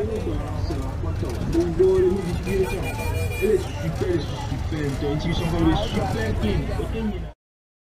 Elle est super, super. Ton intuition, elle est super clean.